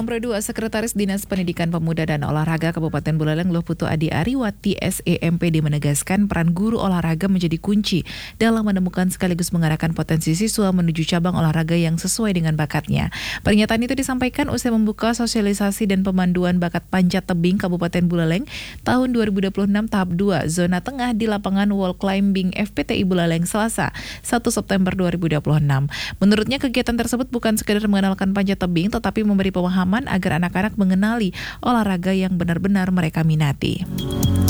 Lampre 2, Sekretaris Dinas Pendidikan Pemuda dan Olahraga Kabupaten Buleleng Luhputu Adi Ariwati SEMPD menegaskan peran guru olahraga menjadi kunci dalam menemukan sekaligus mengarahkan potensi siswa menuju cabang olahraga yang sesuai dengan bakatnya. Pernyataan itu disampaikan usai membuka sosialisasi dan pemanduan bakat panjat tebing Kabupaten Buleleng tahun 2026 tahap 2 zona tengah di lapangan wall climbing FPTI Buleleng Selasa 1 September 2026. Menurutnya kegiatan tersebut bukan sekedar mengenalkan panjat tebing tetapi memberi pemahaman agar anak-anak mengenali olahraga yang benar-benar mereka minati.